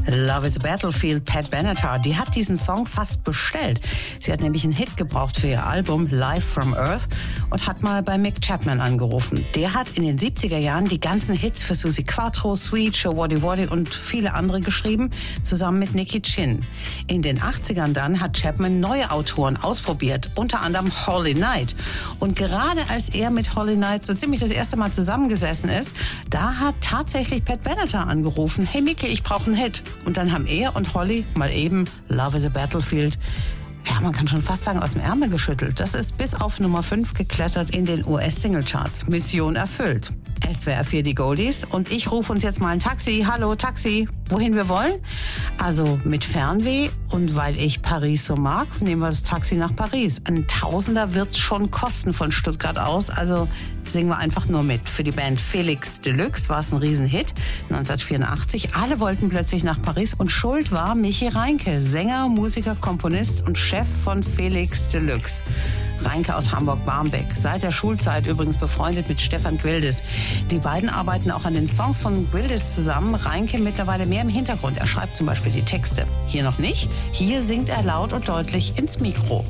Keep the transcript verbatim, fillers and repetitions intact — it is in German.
Love is a Battlefield, Pat Benatar, die hat diesen Song fast bestellt. Sie hat nämlich einen Hit gebraucht für ihr Album Live from Earth und hat mal bei Mick Chapman angerufen. Der hat in den siebziger Jahren die ganzen Hits für Suzi Quatro, Sweet, Show Waddy Waddy und viele andere geschrieben, zusammen mit Nicky Chinn. In den achtzigern dann hat Chapman neue Autoren ausprobiert, unter anderem Holy Night. Und gerade als er mit Holy Night so ziemlich das erste Mal zusammengesessen ist, da hat tatsächlich Pat Benatar angerufen. Hey Mickey, ich brauche einen Hit. Und dann haben er und Holly mal eben Love is a Battlefield, ja, man kann schon fast sagen, aus dem Ärmel geschüttelt. Das ist bis auf Nummer fünf geklettert in den U S-Singlecharts. Mission erfüllt. S W R vier die Goldies und ich rufe uns jetzt mal ein Taxi. Hallo, Taxi. Wohin wir wollen? Also mit Fernweh und weil ich Paris so mag, nehmen wir das Taxi nach Paris. Ein Tausender wird's schon kosten von Stuttgart aus, also singen wir einfach nur mit. Für die Band Felix Deluxe war es ein Riesenhit neunzehnhundertvierundachtzig. Alle wollten plötzlich nach Paris und schuld war Michi Reinke, Sänger, Musiker, Komponist und Chef von Felix Deluxe. Reinke aus Hamburg-Barmbek, seit der Schulzeit übrigens befreundet mit Stefan Gwildes. Die beiden arbeiten auch an den Songs von Gwildes zusammen. Reinke mittlerweile mehr im Hintergrund. Er schreibt zum Beispiel die Texte. Hier noch nicht. Hier singt er laut und deutlich ins Mikro.